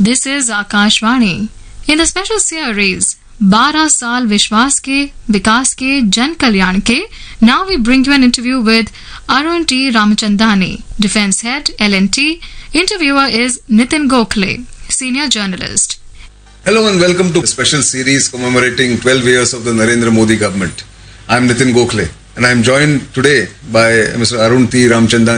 This is Akashvani. In the special series 12 साल विश्वास के विकास के जन कल्याण के, now we bring you an interview with Arun T. Ramachandani, Defence Head, L&T. Interviewer is Nitin Gokhale, Senior Journalist. Hello and welcome to a special series commemorating 12 years of the Narendra Modi government. I am Nitin Gokhale and I am joined today by Mr. Arun T. Ramachandani.